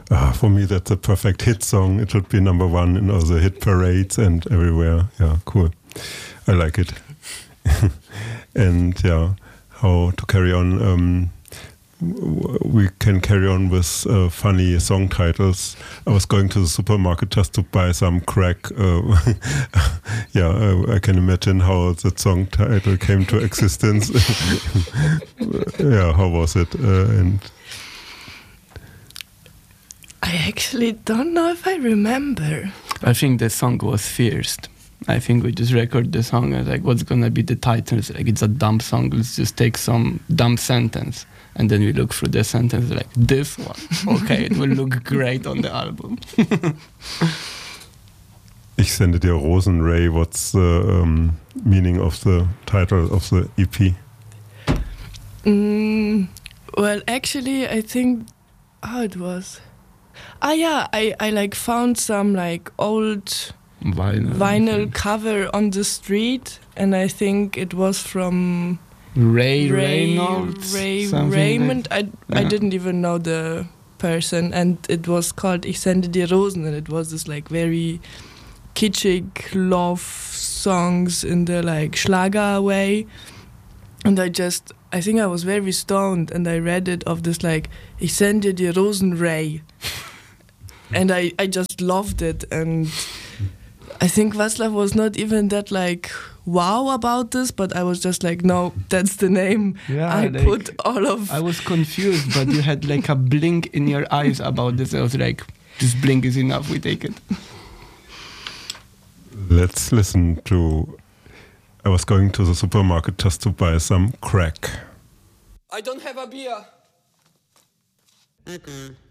For me, that's a perfect hit song. It should be number one in all the hit parades and everywhere. Yeah, cool. I like it. And yeah, how to carry on? We can carry on with funny song titles. I was going to the supermarket just to buy some crack. I can imagine how that song title came to existence. Yeah, how was it? And I actually don't know if I remember. I think the song was Fierced. I think we just record the song and like, what's gonna be the title? It's like, it's a dumb song. Let's just take some dumb sentence. And then we look through the sentence like, this one. Okay, it will look great on the album. Ich sende dir Rosenray. What's the meaning of the title of the EP? Well, actually, I think how it was. I like found some like old vinyl cover on the street, and I think it was from Ray Reynolds, Raymond. I didn't even know the person, and it was called Ich sende dir Rosen, and it was this like very kitschig love songs in the like Schlager way. And I think I was very stoned, and I read it of this like Ich sende dir Rosenray, and I just loved it. And I think Václav was not even that like wow about this, but I was just like, no, that's the name. Yeah, I put all of. I was confused, but you had like a blink in your eyes about this. I was like, this blink is enough. We take it. Let's listen to. I was going to the supermarket just to buy some crack. I don't have a beer.